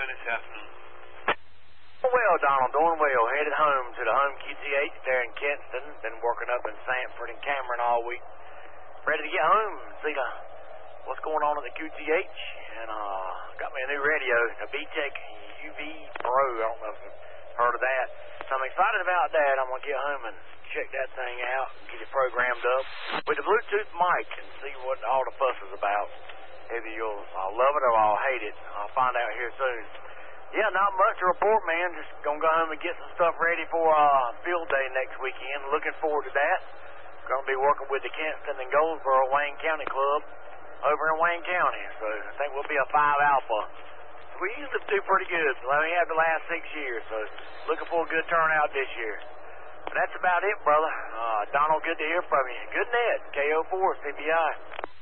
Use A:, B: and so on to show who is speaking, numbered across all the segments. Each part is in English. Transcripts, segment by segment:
A: doing this afternoon?
B: Well, Donald, doing well. Headed home to the home QTH there in Kinston. Been working up in Sanford and Cameron all week. Ready to get home and see what's going on at the QTH. And got me a new radio, a BTEC UV Pro. I don't know if you've heard of that. So I'm excited about that. I'm going to get home and check that thing out and get it programmed up with the Bluetooth mic and see what all the fuss is about. Either you'll love it or I'll hate it. I'll find out here soon. Yeah, not much to report, man. Just going to go home and get some stuff ready for field day next weekend. Looking forward to that. Going to be working with the Kinston and Goldsboro Wayne County Club over in Wayne County. So I think we'll be a 5 alpha. We usually do pretty good. We have the last 6 years. So looking for a good turnout this year. But that's about it, brother. Donald, good to hear from you. Good net, KO4 CPI.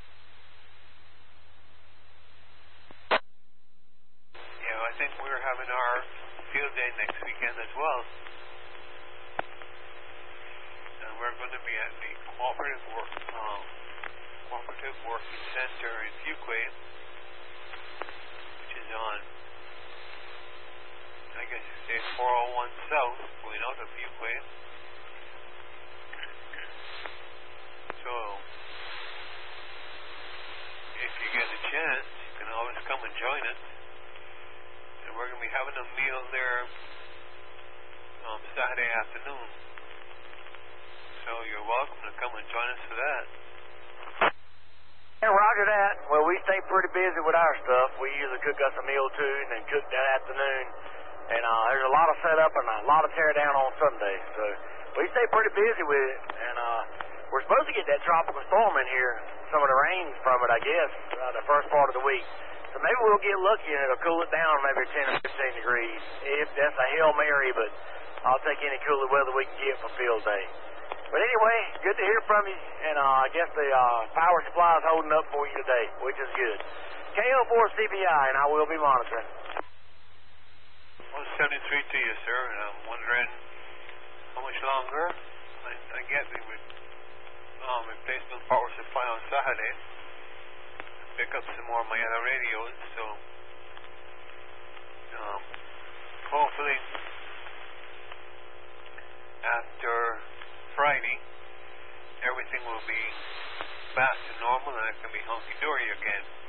A: I think we're having our field day next weekend as well. And we're going to be at the Cooperative Working Center in Fuquay, which is on, I guess you say 401 South, going out of Fuquay. So, if you get a chance, you can always come and join us. And we're going to be having a meal there Saturday afternoon. So you're welcome to come and join us for that.
B: Yeah, roger that. Well, we stay pretty busy with our stuff. We usually cook us a meal too and then cook that afternoon. And there's a lot of setup and a lot of tear down on Sunday. So we stay pretty busy with it. And we're supposed to get that tropical storm in here. Some of the rain from it, I guess, the first part of the week. So maybe we'll get lucky and it'll cool it down maybe 10 or 15 degrees. If that's a Hail Mary, but I'll take any cooler weather we can get for field day. But anyway, good to hear from you. And I guess the power supply is holding up for you today, which is good. KO4 CPI, and I will be monitoring.
A: 173 to you, sir. And I'm wondering how much longer I get the replacement power supply on Saturday. Pick up some more of my other radios, so hopefully after Friday everything will be back to normal and I can be hunky-dory again.